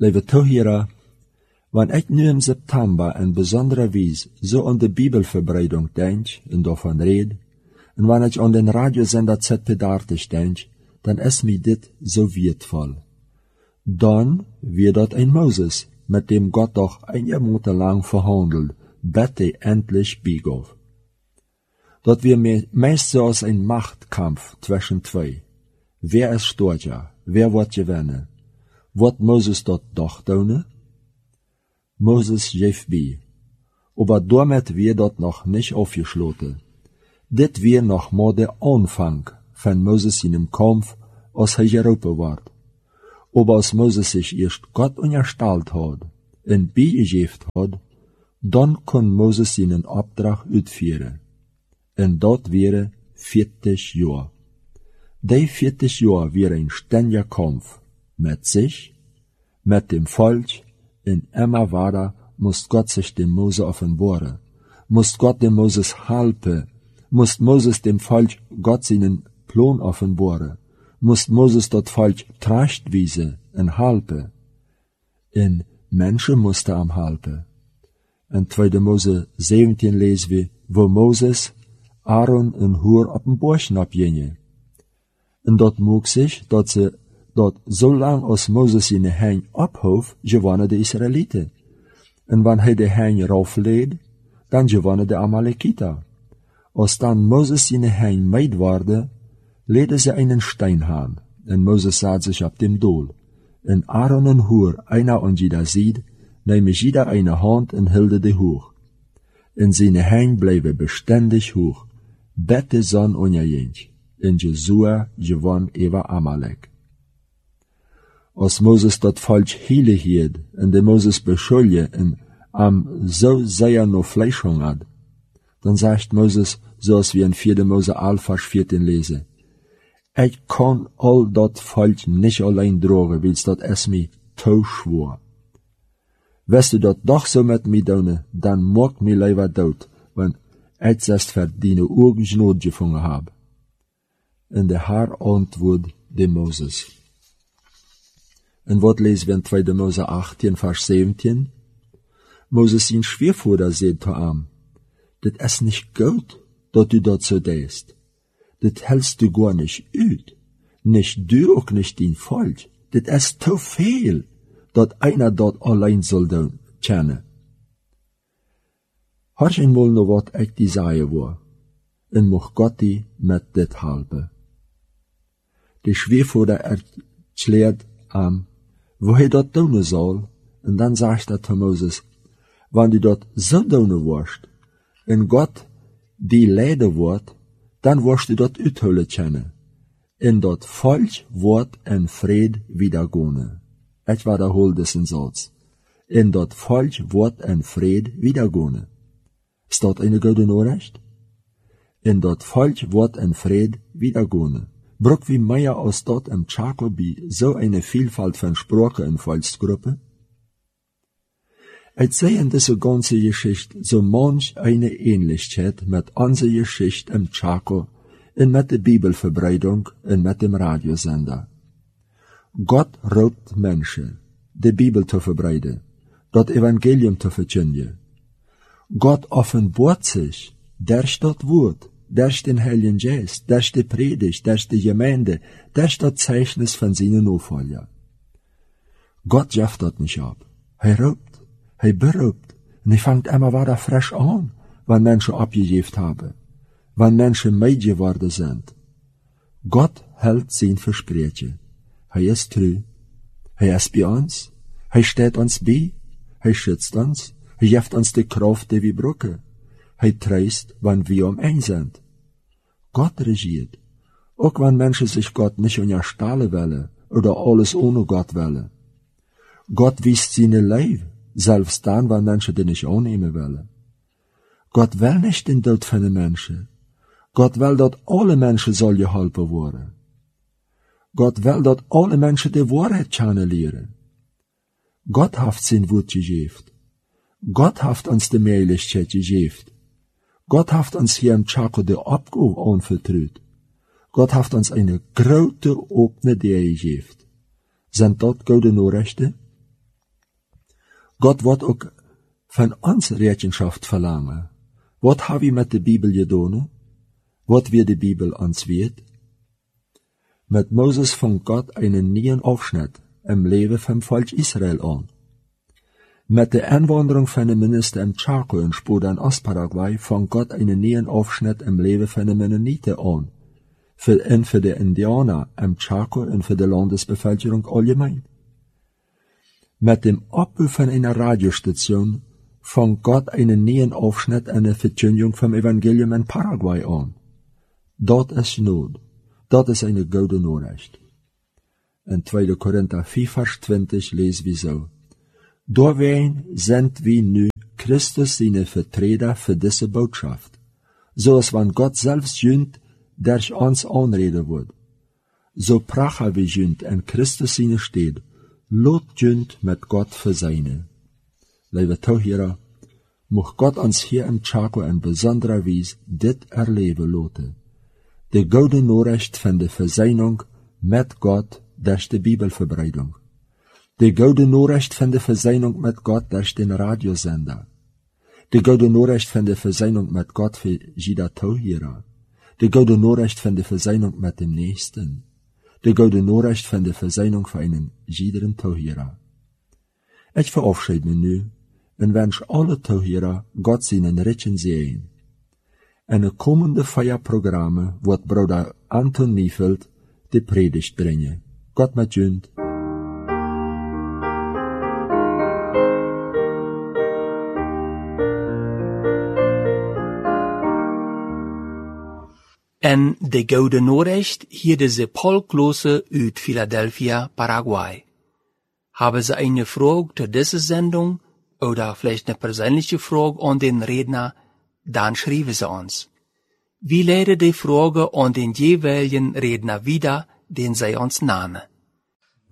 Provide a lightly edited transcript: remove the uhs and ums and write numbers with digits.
Lieve toeheren, wanneer ik nu in september in bijzondere wijze zo aan de Bibelverbreidung denk en daarvan red, en wanneer ik aan den radiozender ZP30 denk, dan is mij dit zo wertvoll. Dan wird dat ein Moses, mit dem Gott doch ein Jahr lang verhandelt, bis er endlich beigaf. Dat wir meist so als ein Machtkampf zwischen zwei. Wer ist stärker? Wer wird gewinnen? Wird Moses dort doch tun? Moses geeft bei. Aber damit wird dort noch nicht aufgeschlossen. Dit wird noch mal der Anfang von Moses in dem Kampf, als er geroepen wordt. Aber als Moses sich erst Gott unterstellt hat und beigegeben hat, dann kann Moses seinen Auftrag ausführen. Und dort wäre 40 Jahre. Die 40 Jahre wäre ein ständiger Kampf mit sich, mit dem Volk, und immer weiter muss Gott sich dem Mose offenbaren, muss Gott dem Moses helfen, muss Moses dem Volk Gott seinen Plan offenbaren, muss Moses dort Volk Trachtwiese en helpen. En Menschen mussten am helpen. In 2. Mose 17 lezen we, wo Moses Aaron en Hur op een borsten opgingen. En dat mocht zich, dat ze dat zolang als Moses in de hein ophoofd, gewonnen de Israëlieten. En wanneer hij de hein raufleed, dan gewonnen de Amalekita. Als dan Moses in de hein meid waarde, leedden ze einen Stein aan, en Moses zat zich op dem Doel. En Aaron en Hur, einer an jeder Seite, nehmen jeder eine Hand en hilde de hoch. En seine hein bleven beständig hoch, bis de Sonne unterging. En Jesua gewann über Amalek. Als Moses dat Volk hele hield, en de Moses beschulje, en am so sehr no Fleisch hungert, dann sagt Moses, zoals wir in 4. Mose 11, Vers 14 lesen, ich kann all dat Volk nicht allein drogen, wils dat es mir to schwor. Wirst du dat doch so mit mir doen, dann mag mir lieber dood, wenn ich es verdiene Urgenot gefunden hab. En de Herr antwoord de Moses. En wat lezen we in 2. Mose 18, Vers 17? Moses zijn Schwiegervater zei zu ihm, dit is nicht gut, dat du dat so deest. Dit hältst du gar nicht uit. Nicht du, auch nicht dein Volk. Dit is te veel, dat einer dat allein soll doen, kennen. Horch einmal noch wat ich die sagen war, en mocht Gott die mit dit helpen. De Schwiegervater erklärt wo hij dat doen soll, en dan sagt er zu Moses, wann du dat so doen wirst, en Gott die leiden wordt, dan wirst du dat uithullen kennen, en dat Volk wordt in Fried wiedergehen. Ich wiederhole diesen Satz. En dat Volk wordt in Fried wiedergehen. Ist dat eine gute Nachricht? En dat Volk wordt in Fried wiedergehen. Bruck wie Meier aus dort im Jacobi so eine Vielfalt von Sprache in Volksgruppe? Ich sehe in dieser ganzen Geschichte so manch eine Ähnlichkeit mit unserer Geschichte im Chaco und mit der Bibelverbreitung und mit dem Radiosender. Gott ruft Menschen, die Bibel zu verbreiten, das Evangelium zu verkündigen. Gott offenbart sich durch das Wort, durch den Heiligen Geist, durch die Predigt, durch die Gemeinde, durch das Zeichnis von seinen Nachfolgern. Gott schafft das nicht ab. Er ruft, er beruft, und er fängt immer wieder frisch an, wenn Menschen abgegeben haben, wenn Menschen Meid geworden sind. Gott hält sein Versprechen. Er ist treu. Er ist bei uns. Er steht uns bei. Er schützt uns. Er gibt uns die Kraft, die wir brauchen. Er tröst, wenn wir ihn sind. Gott regiert. Auch wenn Menschen sich Gott nicht unterstellen wollen oder alles ohne Gott wollen. Gott wies seine Leben, selbst dann, wenn Menschen den nicht annehmen wollen. Gott will nicht den Tod von den Menschen. Gott will, dass alle Menschen sollen geholfen werden. Gott will, dass alle Menschen die Wahrheit kennenlernen. Gott hat sein Wort gegeben. Gott hat uns die Möglichkeit gegeben. Gott hat uns hier im Chaco die Abgabe anvertraut. Gott hat uns eine große, offene Idee gegeben. Sind das gute Nachrichten? Gott wird auch von uns Rechenschaft verlangen. Was haben wir mit der Bibel getan? Was wir die Bibel uns wird? Mit Moses fängt Gott einen neuen Aufschnitt im Leben vom Volk Israel an. Mit der Einwanderung von dem Minister im Chaco und später in Ostparaguay fängt Gott einen neuen Aufschnitt im Leben von den Mennoniten an. Für die Indianer im Chaco und für die Landesbevölkerung allgemein. Mit dem Abbau von einer Radiostation fängt Gott einen neuen Aufschnitt in der Verkündigung vom Evangelium in Paraguay an. Dort ist Not. Dort ist eine gute Nachricht. In 2. Korinther 4, Vers 20 lesen wir so. Doorween sind wir nu Christus seine Vertreter für diese Botschaft, so als wenn Gott selbst jünd durch uns anreden wird. So prachen wir jünd in Christus seine steht, lot jünd mit Gott für seine. Liebe Zuhörer, mocht Gott uns hier im Chaco in besonderer Weise dit erleben lassen. Die gute Nachricht von der Versöhnung mit Gott durch die Bibelverbreitung. Die gute Nachricht von der Versöhnung mit Gott durch den Radiosender. Die gute Nachricht von der Versöhnung mit Gott für jeder Zuhörer. Die gute Nachricht von der Versöhnung mit dem Nächsten. Die gute Nachricht von der Versöhnung für einen jeden Zuhörer. Ich verabschiede mich nu und wünsche alle Zuhörer Gott seinen Richen Segen. In de kommende Feierprogramme wird Bruder Anton Niefeld die Predigt bringen. Gott mit jünd. En de Gode Nachricht hier deze Paul Klose uit Philadelphia, Paraguay. Haben Sie eine Frage zu dieser Sendung oder vielleicht eine persönliche Frage an den Redner, dann schreiben Sie uns. Wir leiten die Frage an den jeweiligen Redner wieder, den Sie uns nahmen.